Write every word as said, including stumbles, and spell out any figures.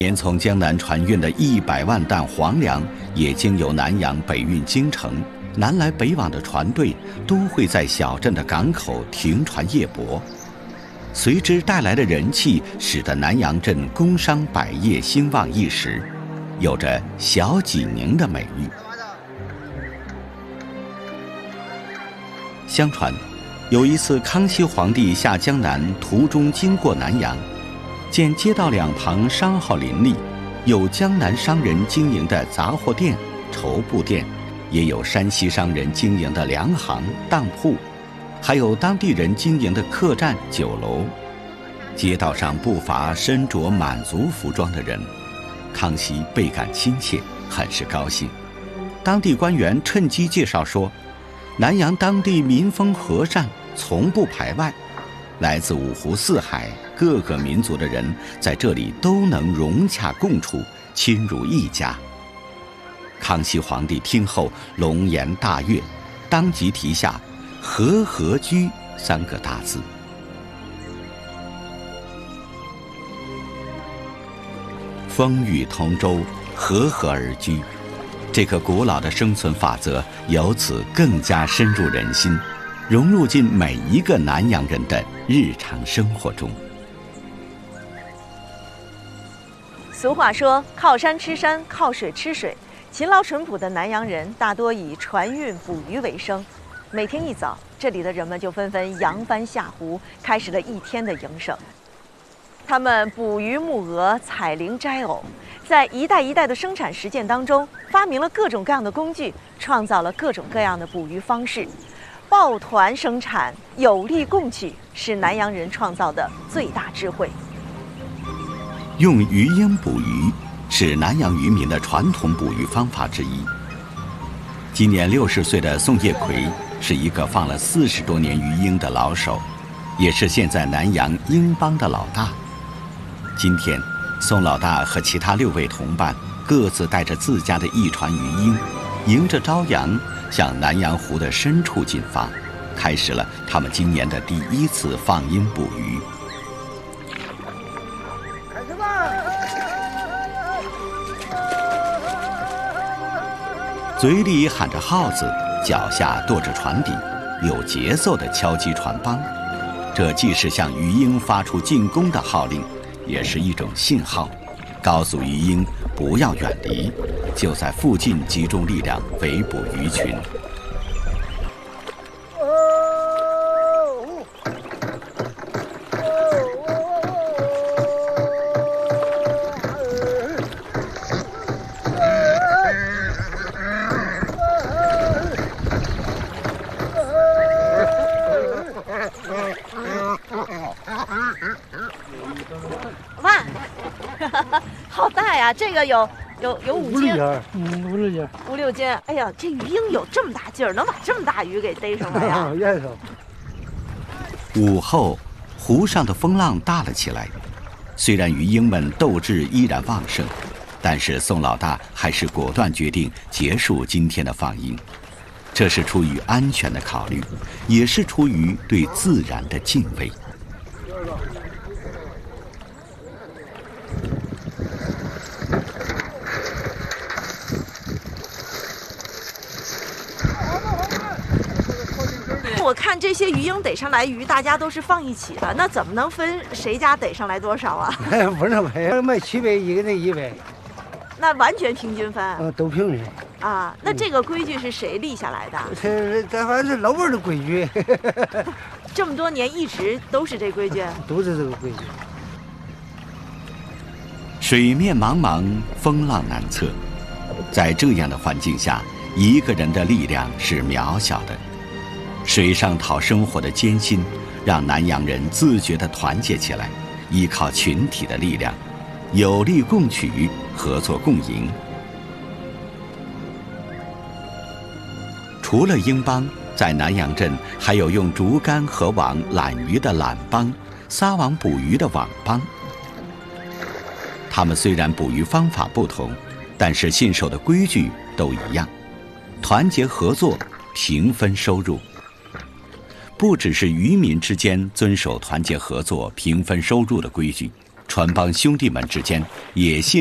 年从江南船运的一百万担黄粮，也经由南洋北运京城。南来北往的船队都会在小镇的港口停船夜泊，随之带来的人气，使得南阳镇工商百业兴旺一时，有着“小济宁”的美誉。相传，有一次康熙皇帝下江南途中经过南阳，见街道两旁商号林立，有江南商人经营的杂货店、绸布店，也有山西商人经营的粮行、当铺，还有当地人经营的客栈、酒楼。街道上不乏身着满族服装的人，康熙倍感亲切，很是高兴。当地官员趁机介绍说，南阳当地民风和善，从不排外，来自五湖四海各个民族的人在这里都能融洽共处，亲如一家。康熙皇帝听后龙颜大悦，当即题下“和合居”三个大字。风雨同舟，和合而居，这个古老的生存法则由此更加深入人心，融入进每一个南阳人的日常生活中。 俗话说，靠山吃山，靠水吃水。勤劳淳朴的南阳人大多以船运捕鱼为生，每天一早，这里的人们就纷纷扬帆下湖，开始了一天的营生。他们捕鱼牧鹅、采菱摘藕，在一代一代的生产实践当中，发明了各种各样的工具，创造了各种各样的捕鱼方式。抱团生产，有力共取，是南阳人创造的最大智慧。 用鱼鹰捕鱼是南阳渔民的传统捕鱼方法之一。今年六十岁的宋业奎是一个放了四十多年鱼鹰的老手，也是现在南阳鹰帮的老大。今天，宋老大和其他六位同伴各自带着自家的一船鱼鹰，迎着朝阳向南阳湖的深处进发，开始了他们今年的第一次放鹰捕鱼。嘴里喊着号子，脚下跺着船底，有节奏地敲击船帮。这既是向鱼鹰发出进攻的号令，也是一种信号，告诉鱼鹰不要远离，就在附近集中力量围捕鱼群。 哇，好大呀！这个有有有五斤， 嗯，五六斤， 五六斤。哎呀，这鱼鹰有这么大劲儿，能把这么大鱼给逮上来呀！ 午后，湖上的风浪大了起来。虽然鱼鹰们斗志依然旺盛，但是宋老大还是果断决定结束今天的放鹰。这是出于安全的考虑，也是出于对自然的敬畏。 我看这些鱼鹰逮上来鱼，大家都是放一起的，那怎么能分谁家逮上来多少啊？ 不是卖卖七百，一个那一百， 那完全平均分。 嗯，都平均。 啊，那这个规矩是谁立下来的？ 这这反正是老辈的规矩。 这么多年一直都是这规矩？ 都是这个规矩。 水面茫茫，风浪难测，在这样的环境下，一个人的力量是渺小的。水上讨生活的艰辛，让南阳人自觉地团结起来，依靠群体的力量，有力共取，合作共赢。除了鹰帮，在南阳镇还有用竹竿和网揽鱼的揽帮，撒网捕鱼的网帮。他们虽然捕鱼方法不同，但是信守的规矩都一样：团结合作，平分收入。不只是渔民之间遵守团结合作、平分收入的规矩， 船帮兄弟们之间也陷